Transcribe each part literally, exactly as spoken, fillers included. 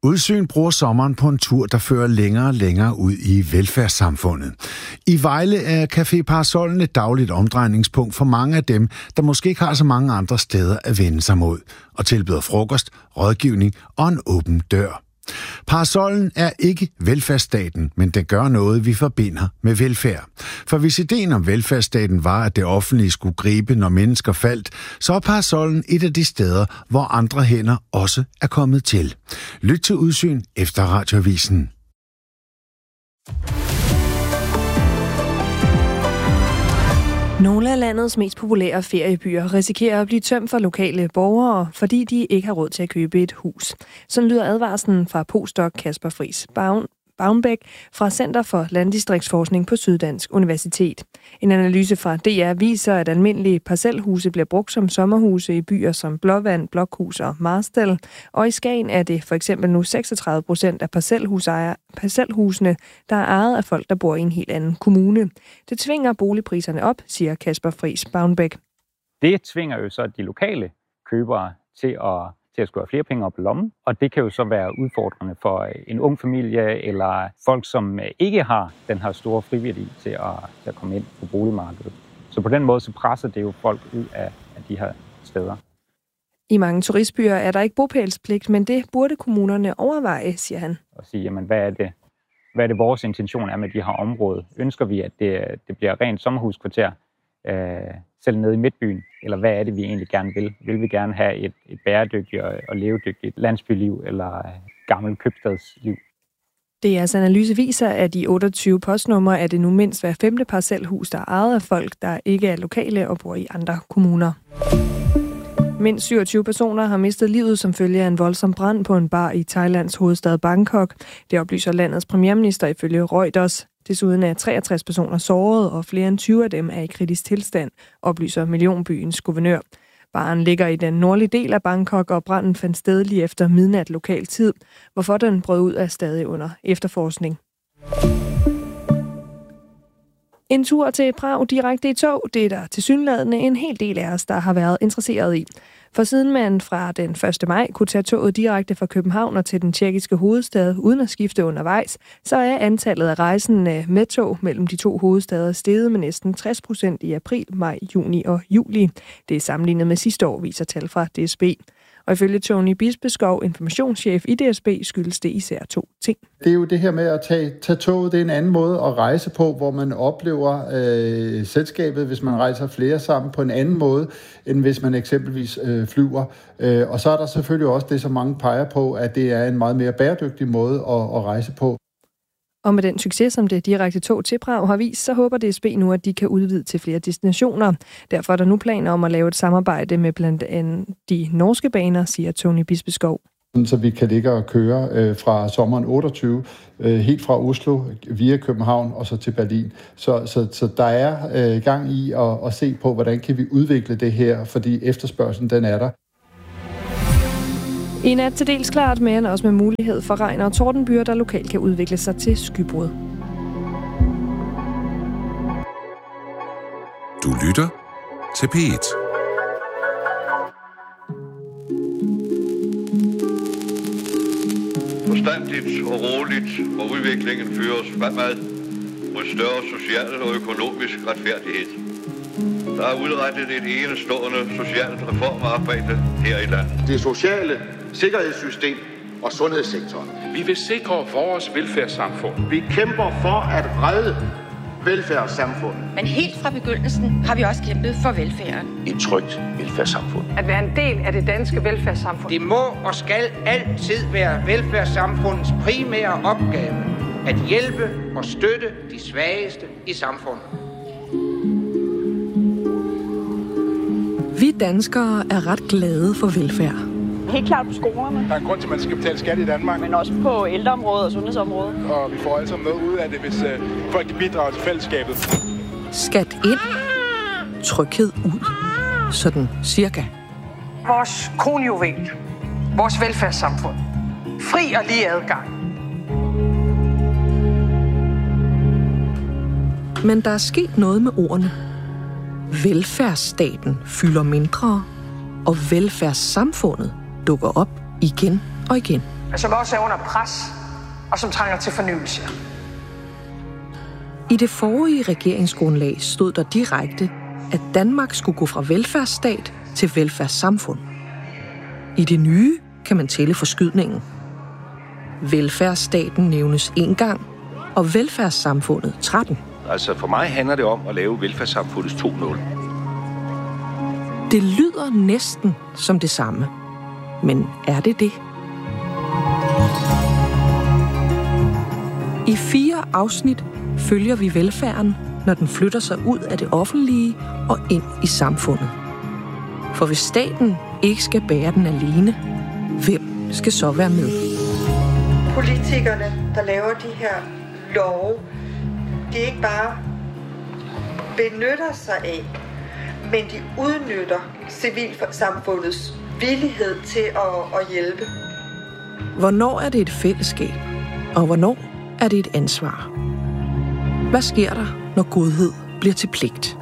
Udsyn bruger sommeren på en tur, der fører længere og længere ud i velfærdssamfundet. I Vejle er Café Parasollen et dagligt omdrejningspunkt for mange af dem, der måske ikke har så mange andre steder at vende sig mod, og tilbyder frokost, rådgivning og en åben dør. Parasollen er ikke velfærdsstaten, men den gør noget, vi forbinder med velfærd. For hvis ideen om velfærdsstaten var, at det offentlige skulle gribe, når mennesker faldt, så er Parasollen et af de steder, hvor andre hænder også er kommet til. Lyt til Udsyn efter Radioavisen. Nogle af landets mest populære feriebyer risikerer at blive tømt for lokale borgere, fordi de ikke har råd til at købe et hus. Sådan lyder advarslen fra postdoc Kasper Friis Baumbæk fra Center for Landdistriktsforskning på Syddansk Universitet. En analyse fra D R viser, at almindelige parcelhuse bliver brugt som sommerhuse i byer som Blåvand, Blokhus og Marstal. Og i Skagen er det for eksempel nu seksogtredive procent af parcelhusene, der er ejet af folk, der bor i en helt anden kommune. Det tvinger boligpriserne op, siger Kasper Friis Baumbæk. Det tvinger jo så de lokale købere til at til at skulle have flere penge op i lommen, og det kan jo så være udfordrende for en ung familie eller folk, som ikke har den her store friværdi til at, til at komme ind på boligmarkedet. Så på den måde så presser det jo folk ud af, af de her steder. I mange turistbyer er der ikke bopælspligt, men det burde kommunerne overveje, siger han. Og sige, jamen hvad er det, hvad er det vores intention er med de her områder? Ønsker vi, at det, det bliver rent sommerhuskvarter, øh, selv nede i midtbyen, eller hvad er det, vi egentlig gerne vil? Vil vi gerne have et, et bæredygtigt og, og levedygtigt landsbyliv, eller gammelt købstadsliv? D R's analyse viser, at i otteogtyve postnumre er det nu mindst hver femte parcelhus, der er ejet af folk, der ikke er lokale og bor i andre kommuner. Mindst syvogtyve personer har mistet livet som følge af en voldsom brand på en bar i Thailands hovedstad Bangkok. Det oplyser landets premierminister ifølge Reuters. Desuden er treogtres personer såret, og flere end tyve af dem er i kritisk tilstand, oplyser millionbyens guvernør. Baren ligger i den nordlige del af Bangkok, og branden fandt sted lige efter midnat lokal tid, hvorfor den brød ud er stadig under efterforskning. En tur til Prag direkte i tog, det er der tilsyneladende en hel del af os, der har været interesseret i. For siden man fra den første maj kunne tage toget direkte fra København og til den tjekkiske hovedstad uden at skifte undervejs, så er antallet af rejsende med tog mellem de to hovedstader steget med næsten tres procent i april, maj, juni og juli. Det er sammenlignet med sidste år, viser tal fra D S B. Og ifølge Tony Bispeskov, informationschef i D S B, skyldes det især to ting. Det er jo det her med at tage, tage toget. Det er en anden måde at rejse på, hvor man oplever øh, selskabet, hvis man rejser flere sammen, på en anden måde, end hvis man eksempelvis øh, flyver. Øh, og så er der selvfølgelig også det, som mange peger på, at det er en meget mere bæredygtig måde at, at rejse på. Og med den succes, som det direkte tog til Prag har vist, så håber D S B nu, at de kan udvide til flere destinationer. Derfor er der nu planer om at lave et samarbejde med blandt andet de norske baner, siger Tony Bispeskov. Så vi kan ligge og køre øh, fra sommeren otteogtyve, øh, helt fra Oslo via København og så til Berlin. Så, så, så der er øh, gang i at, at se på, hvordan kan vi udvikle det her, fordi efterspørgselen den er der. I nat til dels klart, men også med mulighed for regn og tordenbyer, der lokalt kan udvikle sig til skybrud. Du lytter til P et. Forstandigt og roligt, og udviklingen føres fremad mod større social og økonomisk retfærdighed. Der er udrettet et enestående socialt reformarbejde her i landet. Det sociale sikkerhedssystem og sundhedssektoren. Vi vil sikre vores velfærdssamfund. Vi kæmper for at redde velfærdssamfundet. Men helt fra begyndelsen har vi også kæmpet for velfærden. Et trygt velfærdssamfund. At være en del af det danske velfærdssamfund. Det må og skal altid være velfærdssamfundets primære opgave at hjælpe og støtte de svageste i samfundet. Vi danskere er ret glade for velfærd. Helt klart på skolerne. Der er en grund til, at man skal betale skat i Danmark. Men også på ældreområdet og sundhedsområdet. Og vi får altså noget ud af det, hvis øh, folk bidrager til fællesskabet. Skat ind. Tryghed ud. Sådan cirka. Vores kronjuvel. Vores velfærdssamfund. Fri og lige adgang. Men der er sket noget med ordene. Velfærdsstaten fylder mindre, og velfærdssamfundet dukker op igen og igen. men som også er under pres og som trænger til fornyelse. I det forrige regeringsgrundlag stod der direkte, at Danmark skulle gå fra velfærdsstat til velfærdssamfund. I det nye kan man tælle forskydningen. Velfærdsstaten nævnes en gang, og velfærdssamfundet tretten. Altså for mig handler det om at lave velfærdssamfundets to nul. Det lyder næsten som det samme. Men er det det? I fire afsnit følger vi velfærden, når den flytter sig ud af det offentlige og ind i samfundet. For hvis staten ikke skal bære den alene, hvem skal så være med? Politikerne, der laver de her love, de ikke bare benytter sig af, men de udnytter civilsamfundets villighed til at, at hjælpe. Hvornår er det et fællesskab, og hvornår er det et ansvar? Hvad sker der, når godhed bliver til pligt?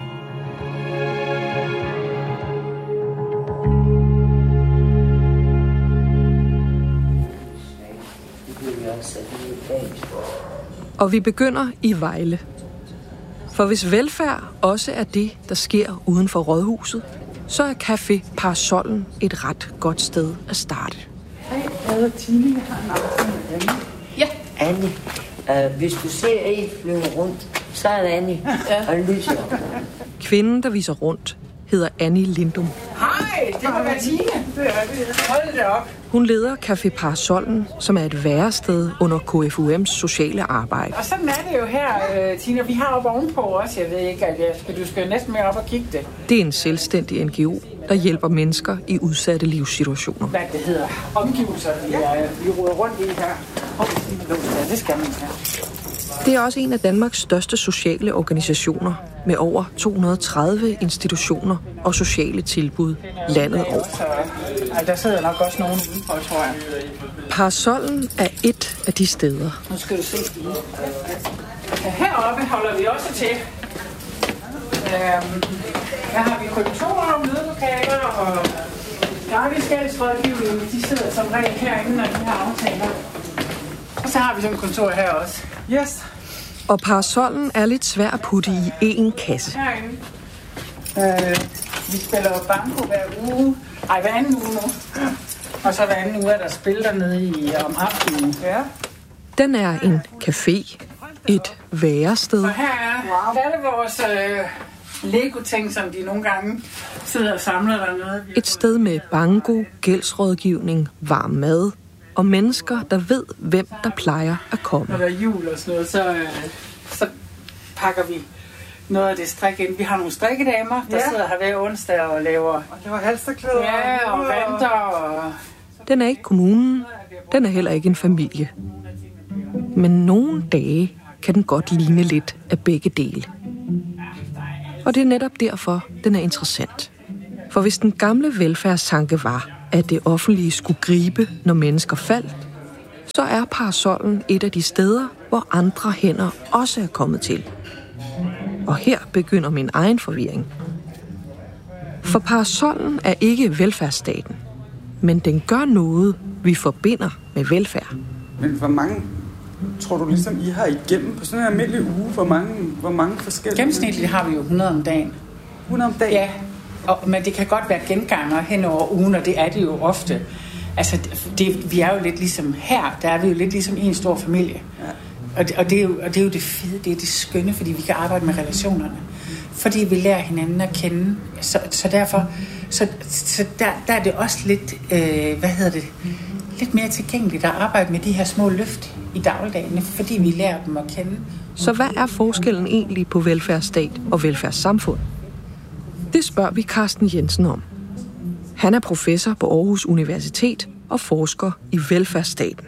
Og vi begynder i Vejle. For hvis velfærd også er det, der sker uden for rådhuset, så er Café Parasollen et ret godt sted at starte. Hej, jeg hedder Tine, jeg har en aftale med Annie. Ja. Annie, uh, hvis du ser en flyve rundt, så er det Annie, ja. Og lyser. Kvinden, der viser rundt, hedder Annie Lindum. Hej, det må være Tine. Det er det. Hold det op. Hun leder Café Parasollen, som er et værested under K F U M's sociale arbejde. Og sådan er det jo her, Tina. Vi har op ovenpå også. Jeg ved ikke, at jeg skal, du skal næsten mere op og kigge det. Det er en selvstændig N G O, der hjælper mennesker i udsatte livssituationer. Hvad det hedder? Omgivelser, vi, er, vi ruder rundt i her. Oh, det skal man her. Det er også en af Danmarks største sociale organisationer med over to hundrede og tredive institutioner og sociale tilbud landet over. Der sidder nok også nogen udenfor, tror jeg. Parasollen er et af de steder. Nu skal du se. Heroppe holder vi også til. Her har vi kontorer og mødelokaler, og graviskabsrådgivning. De sidder som regel herinde, når de har aftaler. Og så har vi sådan et kontor her også. Yes. Og Parasollen er lidt svær at putte i én kasse. Herinde. Øh, vi spiller banko hver uge. Ej, hver anden uge nu. Og så hver anden uge er der spil dernede i om aftenen. Ja. Den er en café. Et værested. Og her er wow. alle vores øh, Lego-ting, som de nogle gange sidder og samler dernede. Et sted med banko, gældsrådgivning, varm mad og mennesker, der ved, hvem der plejer at komme. Når der er jul og sådan noget, så, øh, så pakker vi noget af det strik ind. Vi har nogle strikkedamer, der ja. sidder her hver onsdag og laver... Og laver halsterklæder. Ja, og vanter og... Den er ikke kommunen. Den er heller ikke en familie. Men nogle dage kan den godt ligne lidt af begge dele. Og det er netop derfor, den er interessant. For hvis den gamle velfærdstanke var, at det offentlige skulle gribe, når mennesker faldt, så er Parasollen et af de steder, hvor andre hænder også er kommet til. Og her begynder min egen forvirring. For Parasollen er ikke velfærdsstaten, men den gør noget, vi forbinder med velfærd. Men hvor mange, tror du ligesom, I har igennem på sådan en almindelig uge? Hvor mange, hvor mange forskellige... Gennemsnitligt har vi jo hundrede om dagen. hundrede om dagen? Ja, og, men det kan godt være genganger hen over ugen, og det er det jo ofte. Altså, det, vi er jo lidt ligesom her, der er vi jo lidt ligesom en stor familie. Ja. Og, det, og, det er jo, og det er jo det fede, det er det skønne, fordi vi kan arbejde med relationerne. Fordi vi lærer hinanden at kende. Så, så derfor, så, så der, der er det også lidt, øh, hvad hedder det, lidt mere tilgængeligt at arbejde med de her små løft i dagligdagen, fordi vi lærer dem at kende. Så hvad er forskellen egentlig på velfærdsstat og velfærdssamfund? Det spørger vi Carsten Jensen om. Han er professor på Aarhus Universitet og forsker i velfærdsstaten.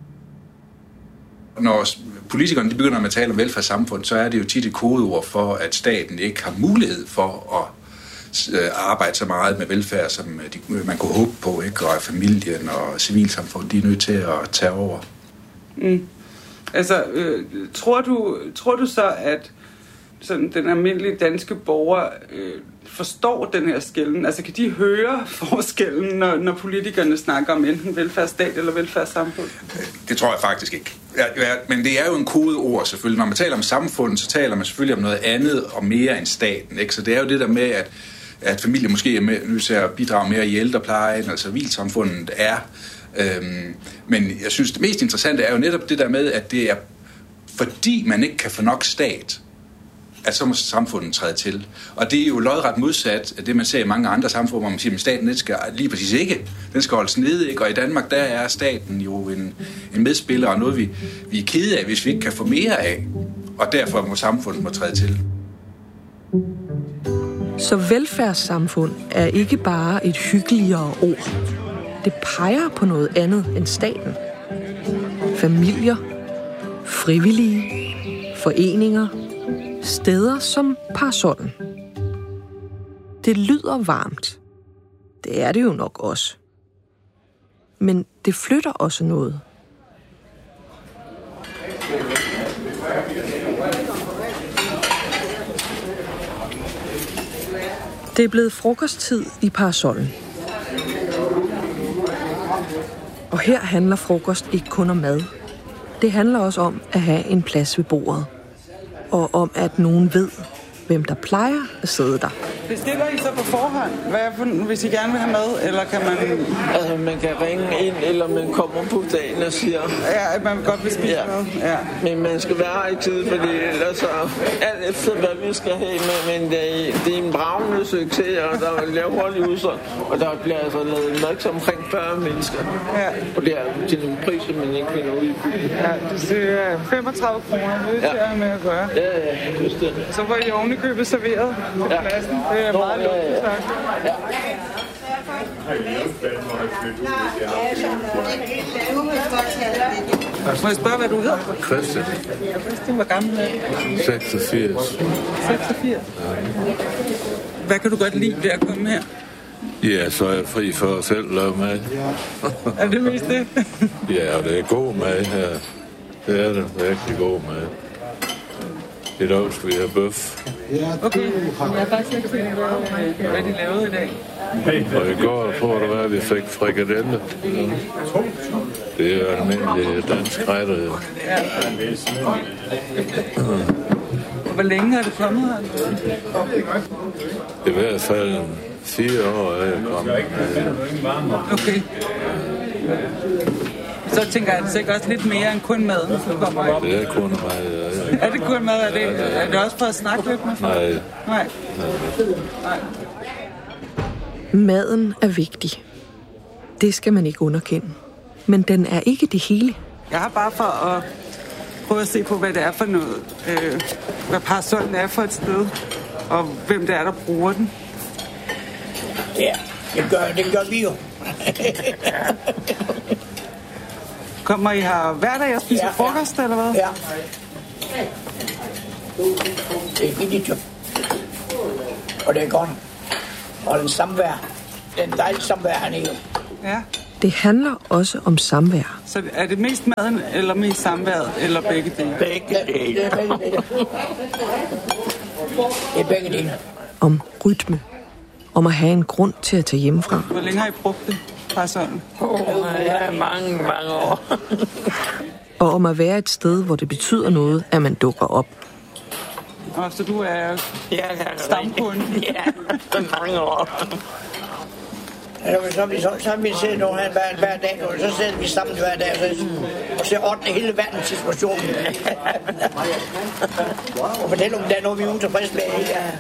Når politikerne de begynder at tale om velfærdssamfund, så er det jo tit et kodeord for, at staten ikke har mulighed for at arbejde så meget med velfærd, som man kunne håbe på, ikke? Og familien og civilsamfundet, de er nødt til at tage over. Mm. Altså, øh, tror du, tror du så, at sådan den almindelige danske borger øh, forstår den her skelnen? Altså kan de høre forskellen, når, når politikerne snakker om enten velfærdsstat eller velfærdssamfund? Det tror jeg faktisk ikke. Ja, ja, men det er jo en kodeord selvfølgelig. Når man taler om samfund, så taler man selvfølgelig om noget andet og mere end staten. Ikke? Så det er jo det der med, at, at familier måske er nødt til at bidrage mere i ældreplejen, altså civilsamfundet er. Øhm, men jeg synes, det mest interessante er jo netop det der med, at det er fordi man ikke kan få nok stat, at så må samfundet træde til. Og det er jo lodret modsat af det, man ser i mange andre samfund, hvor man siger, at staten den skal lige præcis ikke. Den skal holdes nede, ikke? Og i Danmark, der er staten jo en, en medspiller, og noget, vi, vi er kede af, hvis vi ikke kan få mere af. Og derfor må samfundet må træde til. Så velfærdssamfund er ikke bare et hyggeligere ord. Det peger på noget andet end staten. Familier, frivillige, foreninger, steder som Parasollen. Det lyder varmt. Det er det jo nok også. Men det flytter også noget. Det er blevet frokosttid i Parasollen. Og her handler frokost ikke kun om mad. Det handler også om at have en plads ved bordet. Og om, at nogen ved, hvem der plejer at sidde der. Bestiller I så på forhånd? Hvad er for, hvis I gerne vil have mad, eller kan man... Altså, man kan ringe ind, eller man kommer på dagen og siger... Ja, at man godt vil spise ja. noget. Ja. Men man skal være her i tid, fordi ellers så... Alt efter, hvad vi skal have med, men det er, det er en bravende succes, og der er lavet hurtigt udsolgt. Og der bliver altså lavet maks omkring fyrre mennesker. Ja. Og det er til nogle priser, man ikke finder ud i. Ja, det er femogtredive kroner, det er ja. med at gøre. Ja, ja, just det. Så var I ovenikøbet serveret på ja. pladsen. Det er meget lukket, tak. Ja. Må jeg spørge, hvad du hedder? Christian. Christian, hvor gammel er du? seksogfirs. seksogfirs? Ja. Hvad kan du godt lide ved at komme her? Ja, så er jeg fri for at selv lave mad. Er det mest det? Ja, og det er god mad her. Det er det. Rigtig god mad. I dag skal vi have bøf. Okay, jeg har faktisk ikke set, hvad de lavede i dag. Og i går tror jeg, at vi fik frikadelle. Det er jo almindelig dansk retter. Ja. Hvor længe er det kommet her? I hvert fald fire år er jeg kommet. Okay. Så tænker jeg, at det sikkert også lidt mere end kun maden, som kommer op. Det er kun mad, ja, ja. Er det kun mad? Er det, er det også for at snakke lidt med folk? Nej. Nej. Nej. Maden er vigtig. Det skal man ikke underkende. Men den er ikke det hele. Jeg har bare for at prøve at se på, hvad det er for noget. Øh, hvad Parasollen er for et sted. Og hvem det er, der bruger den. Ja, det gør, det gør vi jo. Kommer I her hver dag og spiser ja, frokost, ja. eller hvad? Ja. Det er billigt jo. Og det er godt. Og den samvær. Den dejlige samvær hernede. Ja. Det handler også om samvær. Så er det mest maden, eller mest samværet, eller begge dele? Begge dele. Det er begge dele. Det er begge dele. Om rytme. Om at have en grund til at tage hjemmefra. Hvor længe har I brugt det? Bare sådan. Oh, ja, mange, mange år. Og om at være et sted, hvor det betyder noget, at man dukker op. Og så du er ja, stamkunde? Ja, mange år. Så vi så, så vi ser nogen her hver, hver dag, og så sidder vi sammen hver dag, så, og ser ordne hele verdens situation. Og fortæller om, der er noget, vi er utilfredse med.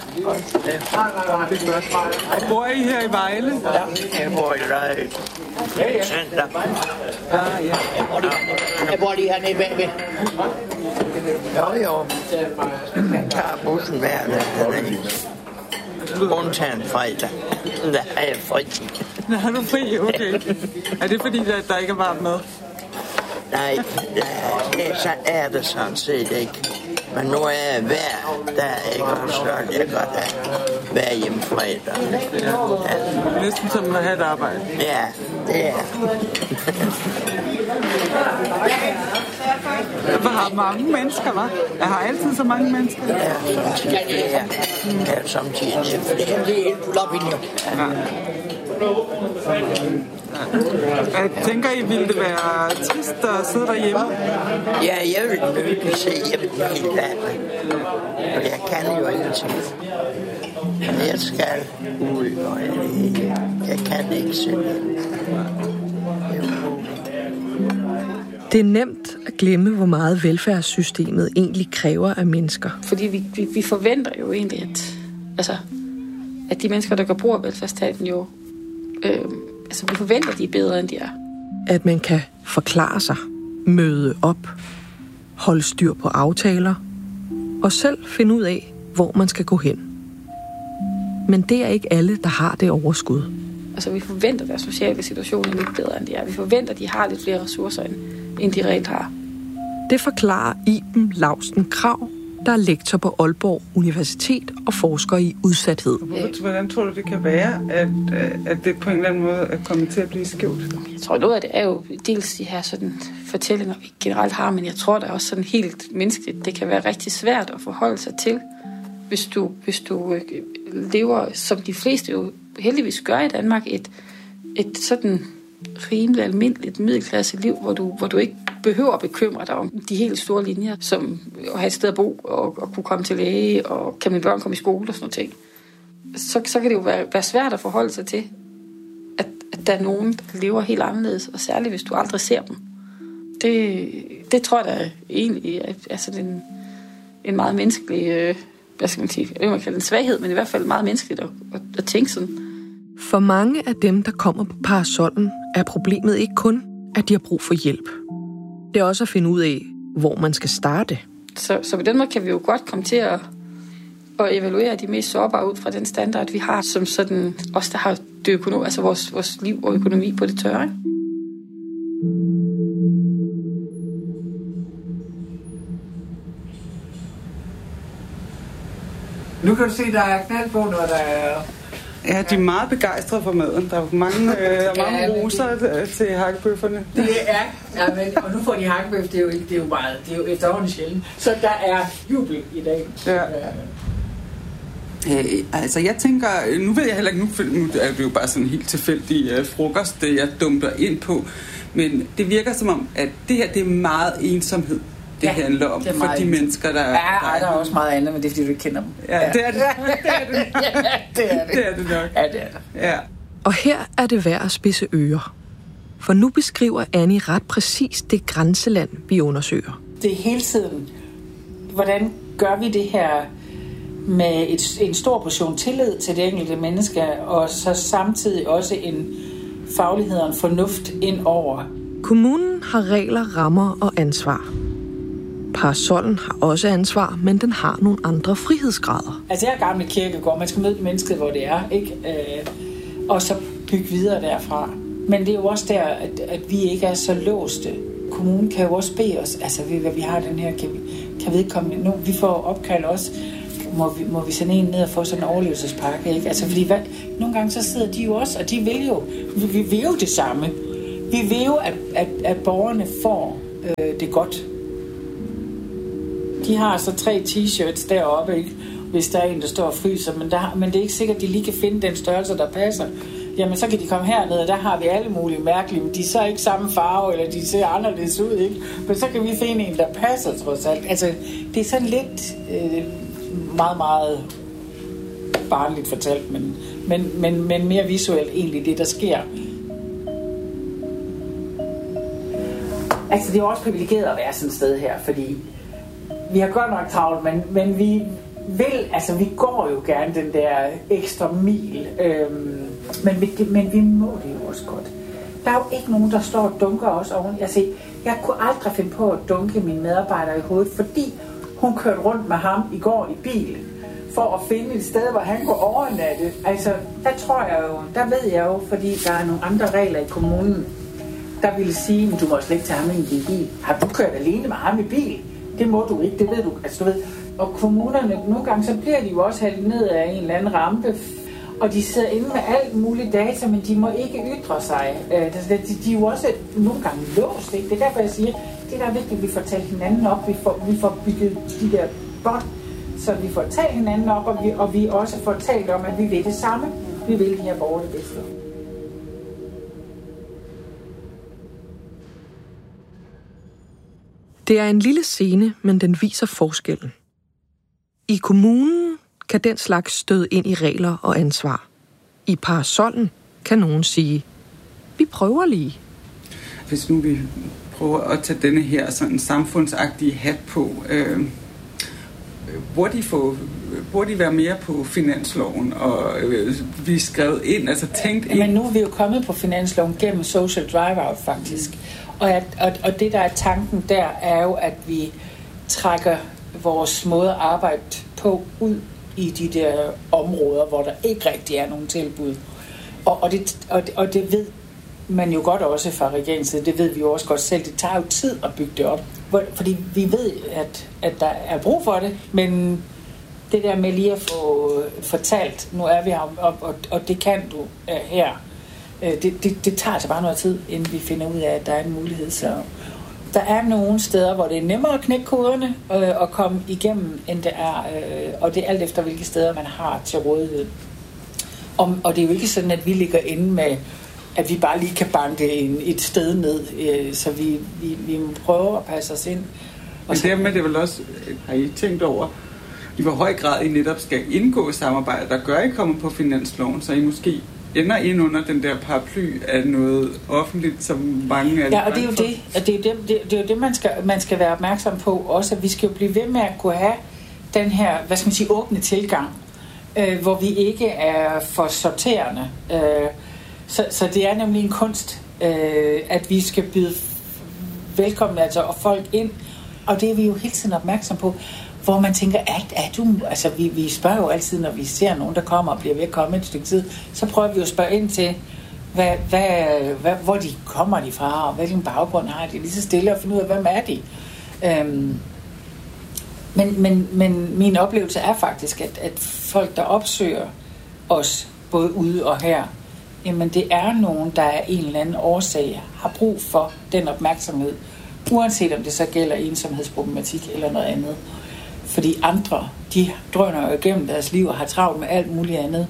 Ja. Bor I her i Vejle? Ja, jeg bor i Vejle. Center. Ja, ja. Jeg bor lige hernede bagved. Jo, jo. Man tager bussen hver dag. Undtagen fredag. Der er jeg fri. Der er du fri, okay. Er det fordi, der, der ikke er varmt mad? Nej, ja, så er det sådan set ikke. Men nu er jeg hver, der er ikke også jeg godt at være hjemme fredag. Ja. Næsten som at have et arbejde. Ja, det er. Hvor har mange mennesker, hva'? Jeg har altid så mange mennesker. Ja, samtidig flere. Ja, samtidig flere. Det er en pull-up-linje. Jeg tænker I, ville det være trist at sidde derhjemme? Ja, jeg vil nødvendig se hjemme i landet. Og jeg kan jo ingenting. Men jeg skal ud, og jeg, jeg kan ikke se det. Det er nemt at glemme, hvor meget velfærdssystemet egentlig kræver af mennesker. Fordi vi, vi, vi forventer jo egentlig, at, altså, at de mennesker, der går brug af velfærdsstaten jo, øh, altså vi forventer, at de er bedre, end de er. At man kan forklare sig, møde op, holde styr på aftaler, og selv finde ud af, hvor man skal gå hen. Men det er ikke alle, der har det overskud. Altså vi forventer, at deres sociale situation er lidt bedre, end de er. Vi forventer, at de har lidt flere ressourcer, end, end de reelt har. Det forklarer Iben Lausten Krag, der er lektor på Aalborg Universitet og forsker i udsathed. Hvordan tror du, det kan være, at, at det på en eller anden måde er kommet til at blive skævt? Jeg tror, noget af det er jo dels de her sådan fortællinger, vi generelt har, men jeg tror, der er også sådan helt menneskeligt. Det kan være rigtig svært at forholde sig til, hvis du, hvis du lever, som de fleste jo heldigvis gør i Danmark, et, et sådan rimelig almindeligt middelklasse-liv, hvor du, hvor du ikke behøver at bekymre dig om de helt store linjer, som at have et sted at bo, og, og kunne komme til læge, og kan mine børn komme i skole og sådan noget ting. Så, så kan det jo være, være svært at forholde sig til, at, at der er nogen, der lever helt anderledes, og særligt hvis du aldrig ser dem. Det, det tror jeg da egentlig er altså en, en meget menneskelig, øh, hvad skal man sige, jeg vil ikke kalde en svaghed, men i hvert fald meget menneskeligt at, at, at tænke sådan. For mange af dem, der kommer på parasollen, er problemet ikke kun, at de har brug for hjælp. Det er også at finde ud af, hvor man skal starte. Så, så på den måde kan vi jo godt komme til at, at evaluere de mest sårbare ud fra den standard, vi har, som sådan os, der har det økonomi, altså vores, vores liv og økonomi på det tørre. Ikke? Nu kan du se, der er knald på, når der er... Ja, de er meget begejstrede for maden. Der er mange, øh, der er mange ja, roser det, til hakkebøfferne. Det er, ja, men, og nu får de hakkebøf, det er jo, det er jo meget, det er jo efterhånden sjældent. Så der er jubel i dag. Ja. Øh, altså jeg tænker, nu ved jeg heller ikke, nu, nu er det jo bare sådan en helt tilfældig uh, frokost, det jeg dumper ind på, men det virker som om, at det her, det er meget ensomhed. Det ja, handler om det for de mennesker, der... Ja, der er, der er også meget andet, men det er, fordi du ikke kender dem. Ja, ja. det er det. Det er det. Ja, det er det. Det er det nok. Ja, det er det. Ja. Og her er det værd at spidse ører. For nu beskriver Annie ret præcis det grænseland, vi undersøger. Det er hele tiden, hvordan gør vi det her med et, en stor portion tillid til det enkelte menneske, og så samtidig også en faglighed og en fornuft ind over. Kommunen har regler, rammer og ansvar. Parasollen har også ansvar, men den har nogle andre frihedsgrader. Altså jeg er gamle kirkegård, man skal møde mennesket, hvor det er, ikke? Øh, og så bygge videre derfra. Men det er jo også der, at, at vi ikke er så låste. Kommunen kan jo også bede os, altså vi, vi har den her, kan vi, kan vi ikke komme nu? Vi får opkald også, må vi, må vi sende en ned og få sådan en overlevelsespakke, ikke? Altså fordi hvad, nogle gange så sidder de jo også, og de vil jo, vi, vi vil jo det samme. Vi vil jo, at, at, at borgerne får øh, det godt. De har så tre t-shirts deroppe, ikke? Hvis der er en, der står og fryser, men, der, men det er ikke sikkert, at de lige kan finde den størrelse, der passer. Jamen, så kan de komme herned, og der har vi alle mulige mærkelige, men de er så ikke samme farve, eller de ser anderledes ud, ikke? Men så kan vi finde en, der passer, trods alt. Altså, det er sådan lidt øh, meget, meget barnligt fortalt, men, men, men, men mere visuelt egentlig det, der sker. Altså, det er jo også privilegeret at være sådan et sted her, fordi vi har godt nok travlt, men, men vi vil, altså vi går jo gerne den der ekstra mil, øhm, men, vi, men vi må det jo også godt. Der er jo ikke nogen, der står og dunker os oven. Altså, jeg kunne aldrig finde på at dunke mine medarbejdere i hovedet, fordi hun kørte rundt med ham i går i bil, for at finde et sted, hvor han kunne overnatte. Altså, der tror jeg jo, der ved jeg jo, fordi der er nogle andre regler i kommunen, der ville sige, du må slet ikke tage ham ind i din bil. Har du kørt alene med ham i bil? Det må du ikke, det ved du. Altså, du ved. Og kommunerne, nogle gange, så bliver de jo også hældt ned af en eller anden rampe. Og de sidder inde med alt muligt data, men de må ikke ytre sig. De, de er jo også nogle gange låst. Ikke? Det er derfor, jeg siger, det der er vigtigt, at vi får talt hinanden op. Vi får, vi får bygget de der bånd, så vi får talt hinanden op, og vi, og vi også får talt om, at vi vil det samme. Vi vil de her borgere det bedste. Det er en lille scene, men den viser forskellen. I kommunen kan den slags støde ind i regler og ansvar. I parasollen kan nogen sige, vi prøver lige. Hvis nu vi prøver at tage denne her sådan samfundsagtige hat på, øh, burde de, få, burde de være mere på finansloven og øh, blive skrevet ind, altså tænkt ind? Men nu er vi jo kommet på finansloven gennem Social Drive-Out faktisk. Og, at, og, og det, der er tanken der, er jo, at vi trækker vores måde at arbejde på ud i de der områder, hvor der ikke rigtig er nogen tilbud. Og, og, det, og, det, og det ved man jo godt også fra regeringens side, det ved vi jo også godt selv, det tager jo tid at bygge det op. Fordi vi ved, at, at der er brug for det, men det der med lige at få fortalt, nu er vi her, og, og, og det kan du uh, her, uh, det, det, det tager altså bare noget tid, inden vi finder ud af, at der er en mulighed. Så der er nogle steder, hvor det er nemmere at knække koderne uh, og komme igennem, end det er, uh, og det er alt efter, hvilke steder man har til rådighed. Og, og det er jo ikke sådan, at vi ligger inde med, at vi bare lige kan banke en, et sted ned, uh, så vi, vi, vi må prøve at passe os ind. Og dermed det vel også, har I tænkt over, i hvor høj grad I netop skal indgå samarbejde, der gør, I kommer på finansloven, så I måske ender ind under den der paraply af noget offentligt, som mange af. Ja, og det er jo det, og det, er det, det, det er jo det, man skal, man skal være opmærksom på også, at vi skal jo blive ved med at kunne have den her, hvad skal man sige, åbne tilgang, øh, hvor vi ikke er for sorterende. Øh, så, så det er nemlig en kunst, øh, at vi skal byde velkommen altså, og folk ind, og det er vi jo hele tiden opmærksom på, hvor man tænker, er, er du, altså vi, vi spørger jo altid, når vi ser nogen, der kommer og bliver ved at komme et stykke tid, så prøver vi jo at spørge ind til, hvad, hvad, hvad, hvor de kommer de fra, og hvilken baggrund har de, lige så stille og finde ud af, hvem er de. Øhm, men, men, men min oplevelse er faktisk, at, at folk, der opsøger os, både ude og her, jamen det er nogen, der af en eller anden årsag har brug for den opmærksomhed, uanset om det så gælder ensomhedsproblematik eller noget andet. Fordi andre, de drøner jo igennem deres liv og har travlt med alt muligt andet.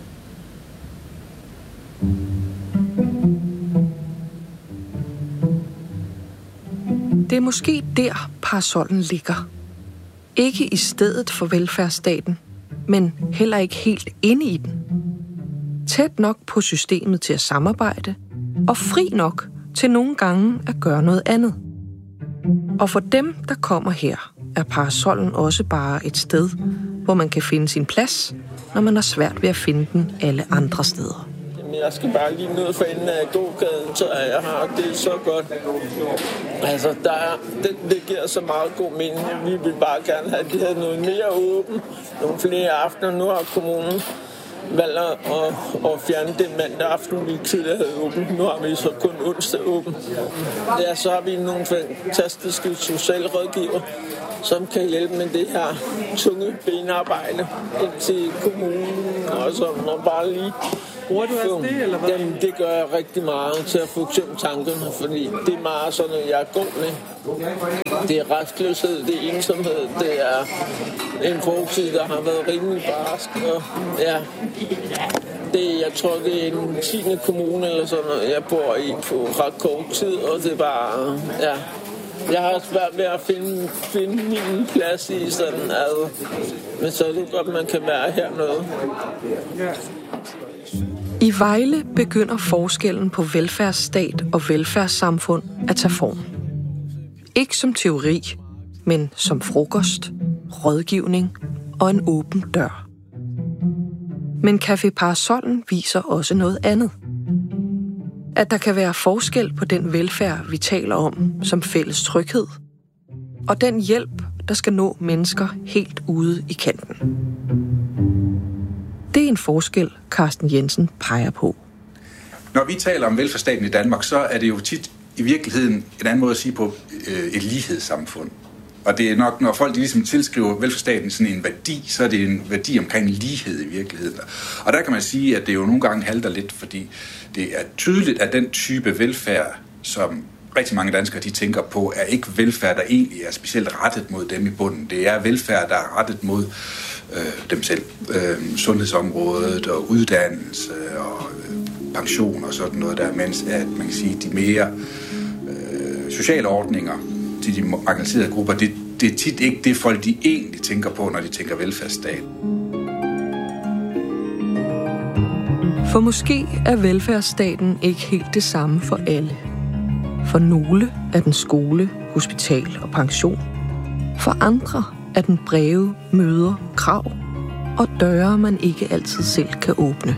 Det er måske der, parasollen ligger. Ikke i stedet for velfærdsstaten, men heller ikke helt inde i den. Tæt nok på systemet til at samarbejde, og fri nok til nogle gange at gøre noget andet. Og for dem, der kommer her, er parasollen også bare et sted, hvor man kan finde sin plads, når man har svært ved at finde den alle andre steder. Jeg skal bare lige ned for enden af gågaden, så jeg har det så godt. Altså, der er, det, det giver så meget god mening. Vi vil bare gerne have, at de havde noget mere åbent. Nogle flere aftener. Nu har kommunen valgt at, at fjerne det mandag aften, vi tidligere havde åbent. Nu har vi så kun onsdag åbent. Ja, så har vi nogle fantastiske socialrådgiver, som kan hjælpe med det her tunge benarbejde ind til kommunen, og så og bare lige. Bruger du også det, eller hvad? Jamen, det gør jeg rigtig meget til at få tømt tankerne, fordi det er meget sådan, at jeg er god med. Det er restløshed, det er ensomhed, det er en fortid, der har været rimelig barsk, og ja, det, jeg tror, det er en tiende kommune eller sådan noget, jeg bor i på ret kort tid, og det er bare, ja. Jeg har svært ved at finde, finde min plads i sådan, altså. Men så er det godt, man kan være hernede. Ja. I Vejle begynder forskellen på velfærdsstat og velfærdssamfund at tage form. Ikke som teori, men som frokost, rådgivning og en åben dør. Men Café Parasollen viser også noget andet. At der kan være forskel på den velfærd, vi taler om som fælles tryghed, og den hjælp, der skal nå mennesker helt ude i kanten. Det er en forskel, Carsten Jensen peger på. Når vi taler om velfærdsstaten i Danmark, så er det jo tit i virkeligheden en anden måde at sige på øh, et lighedssamfund. Og det er nok, når folk de ligesom tilskriver velfærdsstaten sådan en værdi, så er det en værdi omkring lighed i virkeligheden. Og der kan man sige, at det jo nogle gange halter lidt, fordi det er tydeligt, at den type velfærd, som rigtig mange danskere de tænker på, er ikke velfærd, der egentlig er specielt rettet mod dem i bunden. Det er velfærd, der er rettet mod øh, dem selv. Øh, sundhedsområdet og uddannelse og øh, pension og sådan noget der, mens at man kan sige, de mere øh, sociale ordninger til de marginaliserede grupper, det, det er tit ikke det folk, de egentlig tænker på, når de tænker velfærdsstat. For måske er velfærdsstaten ikke helt det samme for alle. For nogle er den skole, hospital og pension. For andre er den breve, møder, krav og døre, man ikke altid selv kan åbne.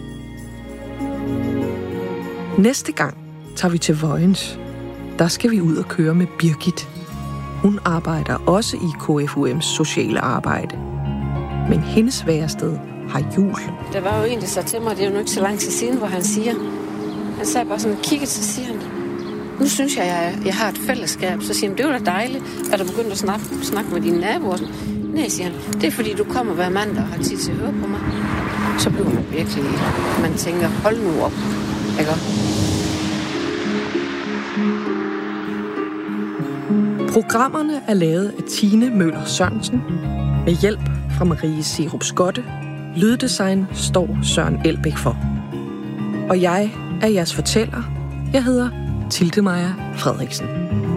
Næste gang tager vi til Vojens. Der skal vi ud og køre med Birgit. Hun arbejder også i K F U M's sociale arbejde. Men hendes værested har jul. Der var jo en, der sagde til mig, det er jo ikke så lang tid siden, hvor han siger, han sagde bare sådan, kigget, så siger han, nu synes jeg, jeg, jeg har et fællesskab. Så siger han, det er jo da dejligt, at du begyndt at snakke, snakke med dine naboer. Nej, siger han, det er fordi, du kommer hver mandag og har tid til at høre på mig. Så bliver man virkelig, man tænker, hold nu op, ikke? Programmerne er lavet af Tine Møller Sørensen med hjælp fra Marie Serup Skotte. Lyddesign står Søren Elbæk for. Og jeg er jeres fortæller. Jeg hedder Tilde Maja Frederiksen.